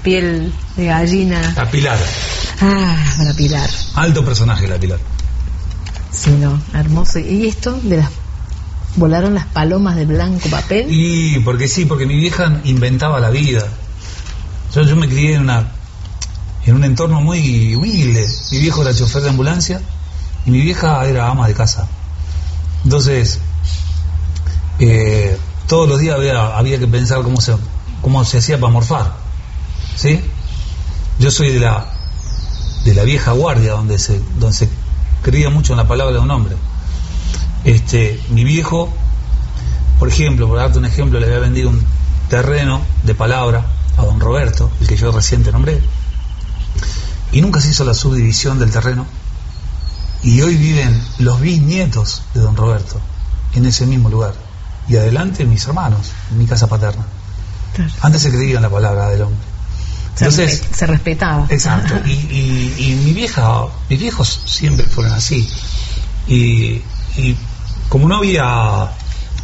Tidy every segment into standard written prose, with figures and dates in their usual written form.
piel de gallina. La Pilar. La Pilar. Alto personaje la Pilar. Sí, no, hermoso. ¿Y esto de las volaron las palomas de blanco papel? Y porque mi vieja inventaba la vida. Yo me crié en un entorno muy humilde. Mi viejo era chofer de ambulancia y mi vieja era ama de casa. Entonces, todos los días había que pensar cómo se hacía para morfar, ¿sí? Yo soy de la vieja guardia, donde se creía mucho en la palabra de un hombre. Mi viejo, por ejemplo, por darte un ejemplo, le había vendido un terreno de palabra a don Roberto, el que yo recién te nombré, y nunca se hizo la subdivisión del terreno, y hoy viven los bisnietos de don Roberto en ese mismo lugar, y adelante mis hermanos, en mi casa paterna. Claro. Antes se creía en la palabra del hombre. Entonces, se respetaba. Exacto. Y mis viejos siempre fueron así. Y como no había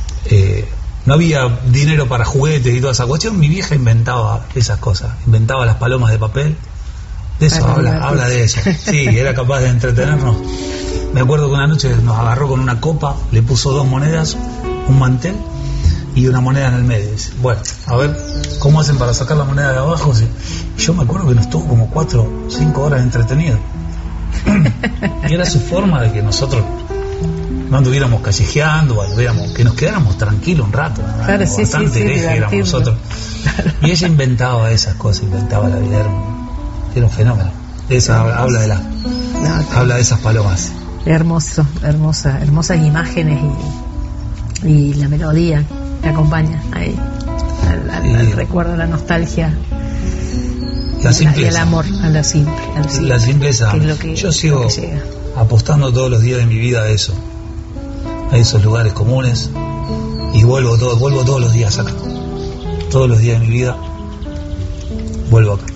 dinero para juguetes y toda esa cuestión, mi vieja inventaba esas cosas, inventaba las palomas de papel. De eso habla de eso. Sí, era capaz de entretenernos. Me acuerdo que una noche nos agarró con una copa, le puso 2 monedas, un mantel y una moneda en el medio. Dice, bueno, a ver, ¿cómo hacen para sacar la moneda de abajo? Yo me acuerdo que nos tuvo como 4 o 5 horas entretenidos. Y era su forma de que nosotros no anduviéramos callejeando, que nos quedáramos tranquilos un rato. Claro, bastante herejes éramos nosotros. Claro. Y ella inventaba esas cosas, inventaba la vida, era un fenómeno. Eso habla de esas palomas. Hermosas imágenes y la melodía que acompaña ahí al recuerdo, a la nostalgia, la simpleza, y el amor a lo simple, la simpleza. Yo sigo apostando todos los días de mi vida a eso, a esos lugares comunes, y vuelvo todos los días acá. Todos los días de mi vida vuelvo acá.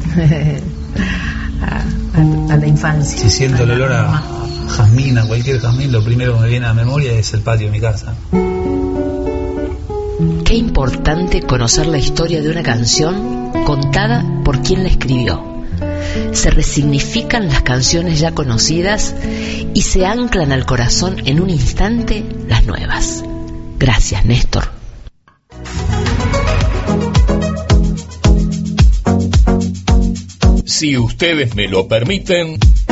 a la infancia. Si siento el olor a jazmín, a cualquier jazmín, lo primero que me viene a la memoria es el patio de mi casa. Qué importante conocer la historia de una canción contada por quien la escribió. Se resignifican las canciones ya conocidas y se anclan al corazón en un instante las nuevas. Gracias, Néstor. Si ustedes me lo permiten,